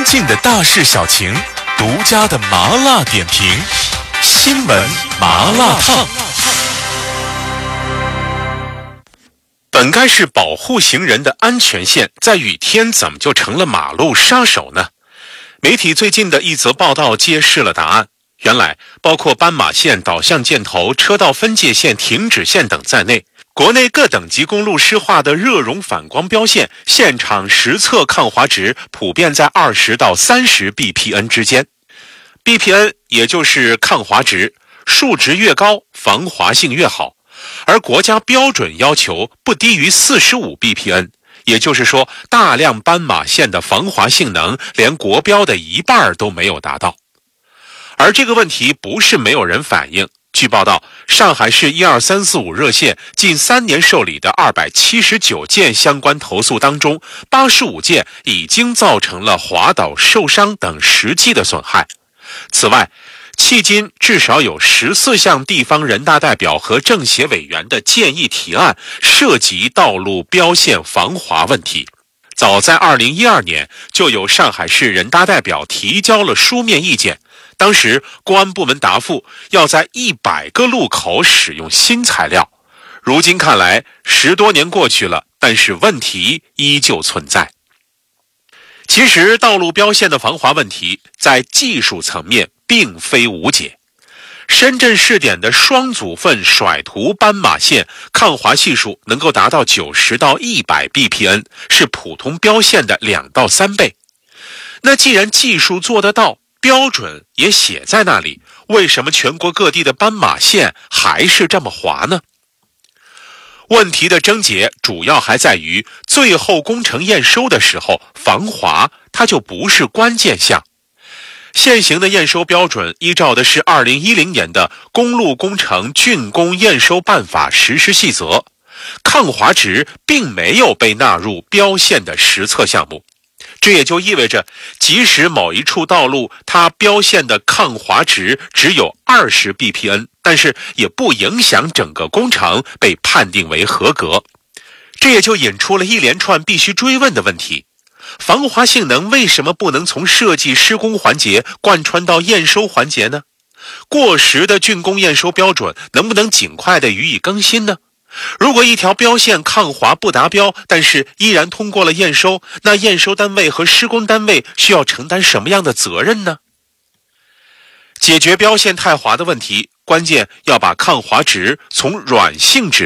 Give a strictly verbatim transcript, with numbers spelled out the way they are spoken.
尽的大事小情，独家的麻辣点评，新闻麻辣烫。本该是保护行人的安全线，在雨天怎么就成了马路杀手呢？媒体最近的一则报道揭示了答案。原来，包括斑马线、导向箭头、车道分界线、停止线等在内，国内各等级公路施划的热熔反光标线现场实测抗滑值普遍在二十到三十 B P N 之间。B P N 也就是抗滑值，数值越高，防滑性越好。而国家标准要求不低于四十五 B P N， 也就是说，大量斑马线的防滑性能连国标的一半都没有达到。而这个问题不是没有人反映。据报道，上海市一二三四五热线近三年受理的二百七十九件相关投诉当中，八十五件已经造成了滑倒、受伤等实际的损害。此外，迄今至少有十四项地方人大代表和政协委员的建议提案涉及道路标线防滑问题。早在二零一二年，就有上海市人大代表提交了书面意见。当时公安部门答复，要在一百个路口使用新材料。如今看来，十多年过去了，但是问题依旧存在。其实道路标线的防滑问题在技术层面并非无解。深圳试点的双组分甩涂斑马线抗滑系数能够达到九十到一百 B P N， 是普通标线的两到三倍。那既然技术做得到，标准也写在那里，为什么全国各地的斑马线还是这么滑呢？问题的症结主要还在于最后工程验收的时候，防滑它就不是关键项。现行的验收标准依照的是二零一零年的《公路工程竣工验收办法实施细则》，抗滑值并没有被纳入标线的实测项目。这也就意味着，即使某一处道路它标线的抗滑值只有二十 B P N， 但是也不影响整个工程被判定为合格。这也就引出了一连串必须追问的问题。防滑性能为什么不能从设计施工环节贯穿到验收环节呢？过时的竣工验收标准能不能尽快的予以更新呢？如果一条标线抗滑不达标，但是依然通过了验收，那验收单位和施工单位需要承担什么样的责任呢？解决标线太滑的问题，关键要把抗滑值从软性质